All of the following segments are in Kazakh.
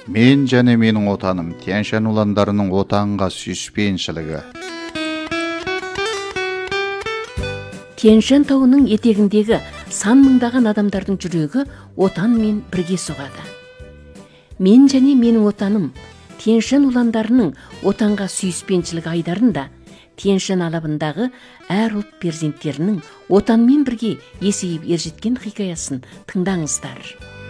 Мен және менің отаным, Тянь-Шань уландарының отанға сүйіспеншілігі. Тянь-Шань тауының етегіндегі сан мыңдаған адамдардың жүрегі отанмен бірге соғады. Мен және менің отаным, Тянь-Шань уландарының отанға сүйіспеншілігі айдарында Тянь-Шань алабындағы әр ұлт перзенттерінің отанмен бірге есейіп ержеткен хикаясын тыңдаңыздар.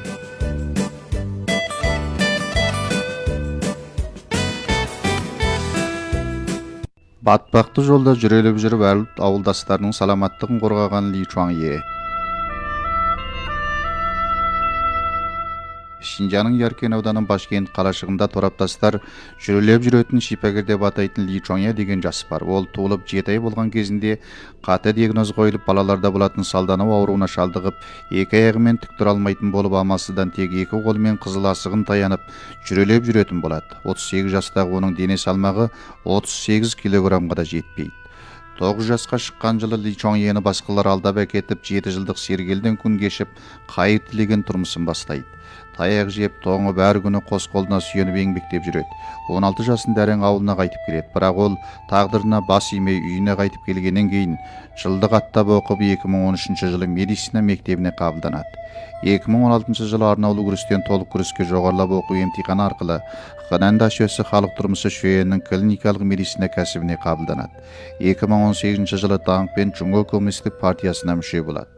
Батпақты жолда жүреліп жүріп әр ұлт ауылдастарының саламаттығын қорғаған Ли Чуаңе. Шинжаның Яркент ауданының Башкент қалашығында тораптастар жүрелеп жүретін шипагер деп атайтын Ли Чуаңе деген жас бар. Ол туылып 7 ай болған кезінде қате диагноз қойылып, балаларда болатын салданау ауруына шалдығып, 2 аяғымен тік тұра алмайтын болып, амалсыздан тек 2 қолымен қызыл асығын таянып жүрелеп жүретін болады. 38 жастағы оның дене салмағы 38 килограммға да жетпейді. 9 жасқа шыққан жылы Ли Чуаңені басқалар алдап әкетіп, 7 жылдық сергелден күн кешіп, қайыр тілеген тұрмысын бастайды. Таяқ жеп, тоңып, әр күні қос қолына сүйеніп еңбектеп жүреді. 16 жасында әрең ауылына қайтып келеді. Бірақ ол тағдырына бас имей үйіне қайтып келгеннен кейін жылдық аттап оқып 2013 жылы медицина мектебіне қабылданады. 2016 жылы арнаулы күрестен толық күреске жоғарылап оқу емтиханы арқылы Хэнан Дашөсі халық тұрмысы шуенің клиникалық медицина кәсібіне қабылданады. 2018 жылы Даңқ пен Чуңго коммунистік партиясына мүше болады.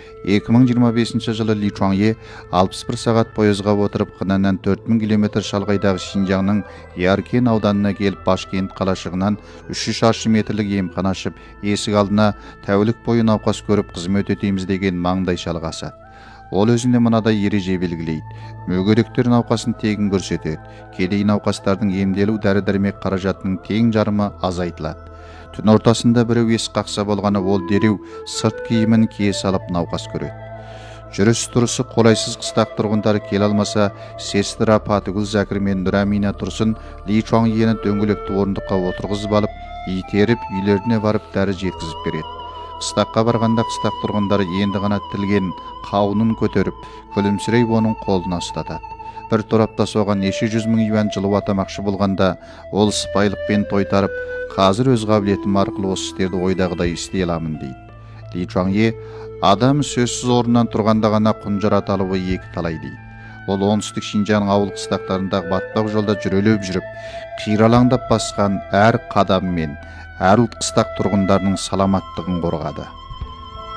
2025 жылы Ли Чуаңе 61 сағат пойызға отырып Хэнаннан 4000 км шалғайдағы Шинжаңның Яркент ауданына келіп, Башкент қалашығынан 300 шаршы метрлік емхана ашып, есік алдына тәулік бойы науқас көріп қызмет етеміз деген маңдай шалға асады. Ол өзіне мынадай ереже белгілейді. Мүгедектер науқасын тегін көрсетеді. Кедей науқастардың емделу дәрі-дәрмек қаражатының тең жарымы азайтылады. Түн ортасында біреу ес қақса болғаны, ол дереу сырт киімін кие салып науқас көреді. Жүріс тұрысы қолайсыз қыстақ тұрғындары келе алмаса, сестра Патыгүл Зәкір мен Нұрамина Тұрсын Ли Чуаңені дөңгелекті орындыққа отырғызып алып, итеріп үйлеріне барып дәрі жеткізіп береді. Қыстаққа барғанда қыстақ тұрғындары енді ғана тілген қауынын көтеріп, күлімсірей оның қолына ұстатады. Бір торапта соған неше 100 мың юан жылу атамақшы болғанда, ол сыпайылықпен тойтарып, қазір өз қабілетім арқылы осы істерді ойдағыдай істей аламын дейді. Ли Чуаңе адам сөзсіз орнынан тұрғанда ғана құнжар аталуы екі талай дейді. Ол оңтүстік Шинжаң ауыл қыстақтарындағы батпақ жолда жүрелеп жүріп, қиралаңдап басқан әр қадаммен әр ұлт қыстақ тұрғындарының саламаттығын қорғады.